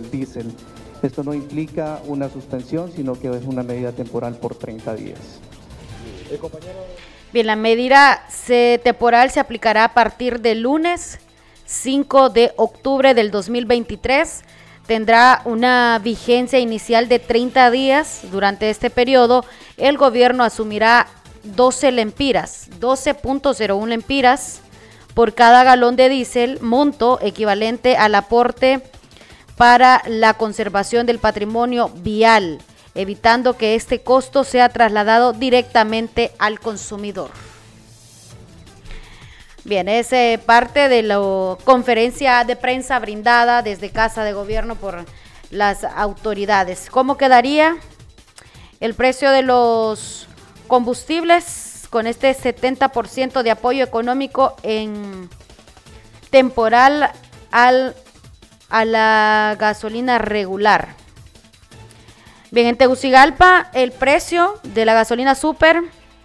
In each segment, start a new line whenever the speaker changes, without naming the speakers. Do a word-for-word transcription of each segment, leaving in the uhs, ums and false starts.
del diésel. Esto no implica una suspensión, sino que es una medida temporal por treinta días.
El compañero...
Bien, la medida se, temporal se aplicará a partir del lunes cinco de octubre del dos mil veintitrés. Tendrá una vigencia inicial de treinta días. Durante este periodo, el gobierno asumirá doce lempiras, doce punto cero uno lempiras por cada galón de diésel, monto equivalente al aporte para la conservación del patrimonio vial, evitando que este costo sea trasladado directamente al consumidor. Bien, es eh, parte de la conferencia de prensa brindada desde Casa de Gobierno por las autoridades. ¿Cómo quedaría el precio de los combustibles con este setenta por ciento de apoyo económico en temporal al, a la gasolina regular? Bien, en Tegucigalpa el precio de la gasolina super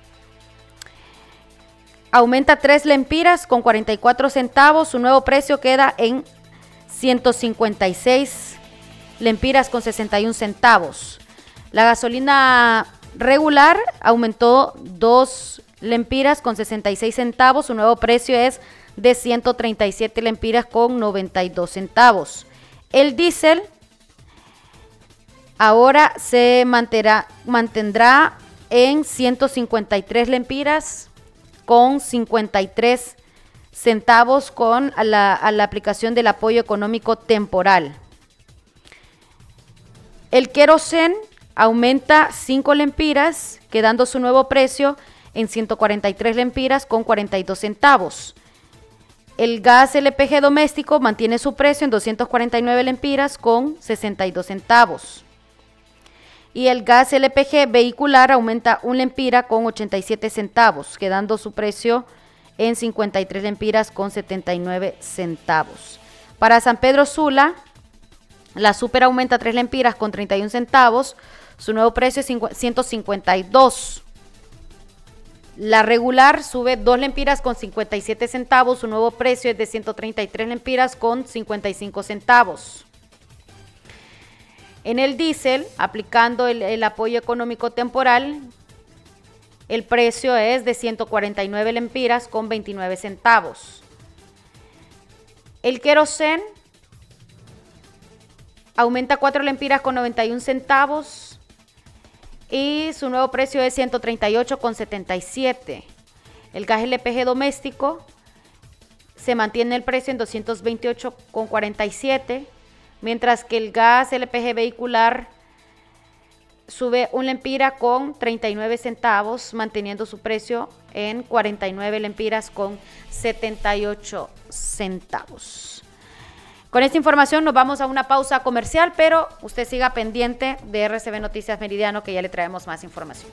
aumenta tres lempiras con cuarenta y cuatro centavos. Su nuevo precio queda en ciento cincuenta y seis lempiras con sesenta y un centavos. La gasolina regular aumentó dos lempiras con sesenta y seis centavos. Su nuevo precio es de ciento treinta y siete lempiras con noventa y dos centavos. El diésel ahora se mantendrá, mantendrá en ciento cincuenta y tres lempiras con cincuenta y tres centavos con la, a la aplicación del apoyo económico temporal. El querosén aumenta cinco lempiras, quedando su nuevo precio en ciento cuarenta y tres lempiras con cuarenta y dos centavos. El gas L P G doméstico mantiene su precio en doscientos cuarenta y nueve lempiras con sesenta y dos centavos. Y el gas L P G vehicular aumenta un lempira con ochenta y siete centavos, quedando su precio en cincuenta y tres lempiras con setenta y nueve centavos. Para San Pedro Sula, la super aumenta tres lempiras con treinta y un centavos, su nuevo precio es ciento cincuenta y dos. La regular sube dos lempiras con cincuenta y siete centavos, su nuevo precio es de ciento treinta y tres lempiras con cincuenta y cinco centavos. En el diésel, aplicando el, el apoyo económico temporal, el precio es de ciento cuarenta y nueve lempiras con veintinueve centavos. El querosén aumenta cuatro lempiras con noventa y un centavos y su nuevo precio es ciento treinta y ocho con setenta y siete. El gas L P G doméstico se mantiene el precio en doscientos veintiocho con cuarenta y siete, mientras que el gas L P G vehicular sube un lempira con treinta y nueve centavos, manteniendo su precio en cuarenta y nueve lempiras con setenta y ocho centavos. Con esta información nos vamos a una pausa comercial, pero usted siga pendiente de R C B Noticias Meridiano, que ya le traemos más información.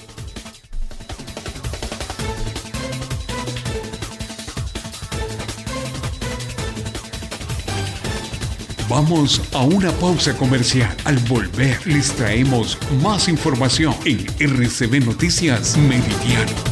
Vamos a una pausa comercial. Al volver les traemos más información en R C B Noticias Meridiano.